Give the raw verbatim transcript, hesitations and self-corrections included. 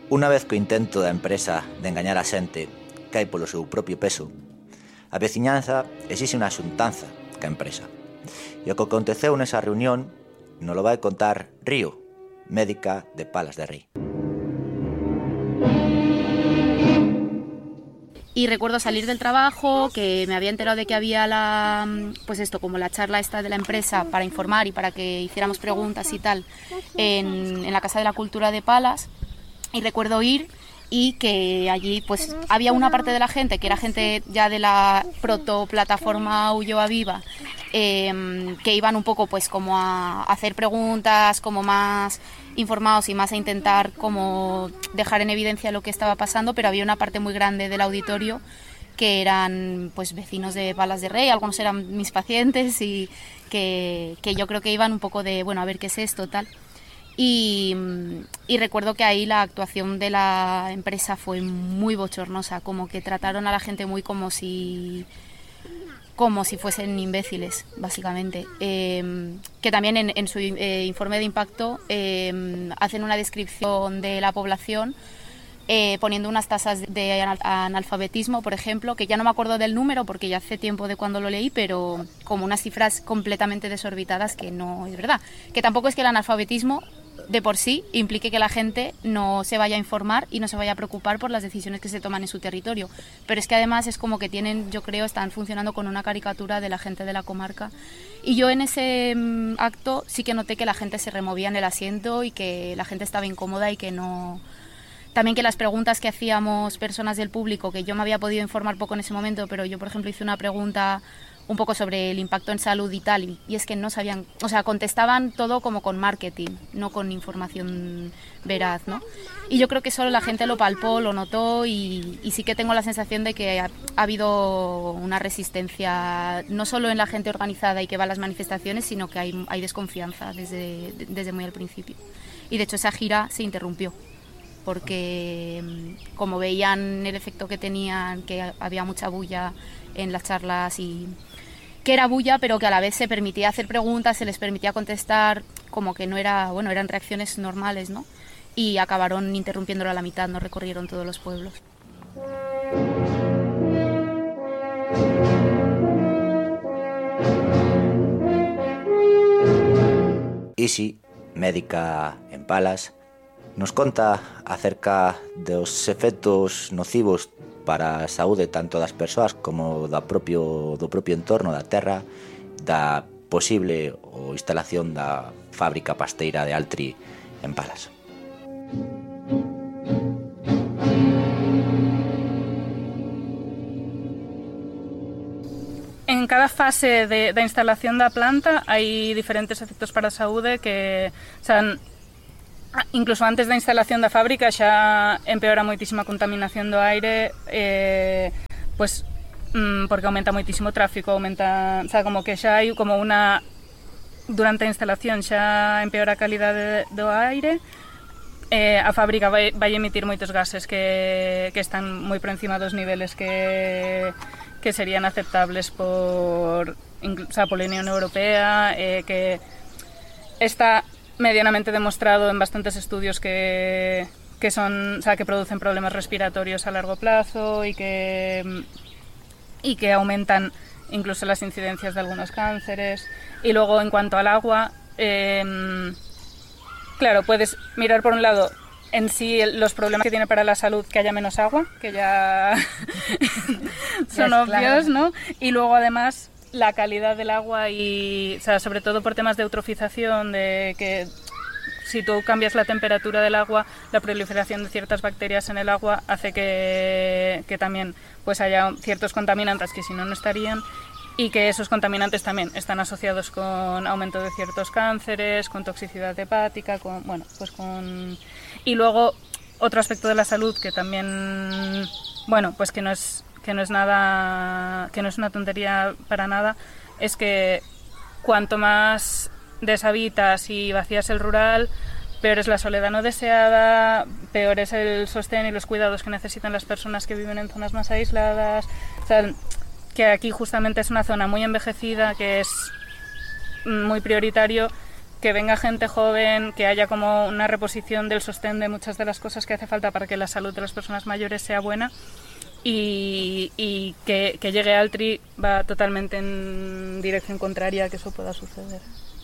Unha vez que o intento da empresa de engañar a xente cae polo seu propio peso, a veciñanza exixe unha xuntanza ca empresa. E o que aconteceu nesa reunión nos lo vai contar Río, médica de Palas de Rei. Y recuerdo salir del trabajo, que me había enterado de que había la, pues esto, como la charla esta de la empresa para informar y para que hiciéramos preguntas y tal, en, en la Casa de la Cultura de Palas. Y recuerdo ir y que allí pues había una parte de la gente, que era gente ya de la protoplataforma Ulloa Viva, eh, que iban un poco pues como a hacer preguntas, como más informados y más a intentar como dejar en evidencia lo que estaba pasando, pero había una parte muy grande del auditorio que eran pues vecinos de Palas de Rei, algunos eran mis pacientes y que, que yo creo que iban un poco de, bueno, a ver qué es esto, tal. Y, y recuerdo que ahí la actuación de la empresa fue muy bochornosa, como que trataron a la gente muy como si... como si fuesen imbéciles, básicamente. Eh, que también en, en su eh, informe de impacto eh, hacen una descripción de la población eh, poniendo unas tasas de analfabetismo, por ejemplo, que ya no me acuerdo del número porque ya hace tiempo de cuando lo leí, pero como unas cifras completamente desorbitadas que no es verdad. Que tampoco es que el analfabetismo de por sí implique que la gente no se vaya a informar y no se vaya a preocupar por las decisiones que se toman en su territorio, pero es que además es como que tienen, yo creo, están funcionando con una caricatura de la gente de la comarca, y yo en ese mm, acto sí que noté que la gente se removía en el asiento y que la gente estaba incómoda y que no... También que las preguntas que hacíamos personas del público, que yo me había podido informar poco en ese momento, pero yo por ejemplo hice una pregunta un poco sobre el impacto en salud y tal, y, y es que no sabían, o sea, contestaban todo como con marketing, no con información veraz, ¿no? Y yo creo que solo la gente lo palpó, lo notó, y, y sí que tengo la sensación de que ha, ha habido una resistencia, no solo en la gente organizada y que va a las manifestaciones, sino que hay, hay desconfianza desde, desde muy al principio. Y de hecho esa gira se interrumpió, porque como veían el efecto que tenían, que había mucha bulla en las charlas y que era bulla, pero que a la vez se permitía hacer preguntas, se les permitía contestar, como que no era, bueno, eran reacciones normales, ¿no? Y acabaron interrumpiéndolo a la mitad, no recorrieron todos los pueblos. Isi, médica en Palas, nos conta acerca dos efectos nocivos para a saúde tanto das persoas como do propio, do propio entorno da terra, da posible ou instalación da fábrica pasteira de Altri en Palas. En cada fase de, da instalación da planta hai diferentes efectos para a saúde que, o sea, incluso antes da instalación da fábrica xa empeora moitísima a contaminación do aire, eh, pues, mm, porque aumenta moitísimo o tráfico, aumenta, o sea, como que xa hai como unha, durante a instalación xa empeora a calidade do aire, eh, a fábrica vai, vai emitir moitos gases que, que están moi por encima dos niveles que, que serían aceptables por, o sea, por la Unión Europea, eh, que está medianamente demostrado en bastantes estudios que, que son, o sea, que producen problemas respiratorios a largo plazo y que, y que aumentan incluso las incidencias de algunos cánceres. Y luego en cuanto al agua, eh, claro, puedes mirar por un lado en sí los problemas que tiene para la salud que haya menos agua, que ya son ya obvios, claro, ¿no? Y luego además la calidad del agua y, o sea, sobre todo por temas de eutrofización, de que si tú cambias la temperatura del agua, la proliferación de ciertas bacterias en el agua hace que, que también pues haya ciertos contaminantes que si no no estarían, y que esos contaminantes también están asociados con aumento de ciertos cánceres, con toxicidad hepática, con, bueno, pues con... Y luego otro aspecto de la salud que también, bueno, pues que no es que no es nada, que no es una tontería para nada, es que cuanto más deshabitas y vacías el rural, peor es la soledad no deseada, peor es el sostén y los cuidados que necesitan las personas que viven en zonas más aisladas. O sea, que aquí justamente es una zona muy envejecida, que es muy prioritario que venga gente joven, que haya como una reposición del sostén de muchas de las cosas que hace falta para que la salud de las personas mayores sea buena. Y, y que, que llegue Altri va totalmente en dirección contraria a que eso pueda suceder.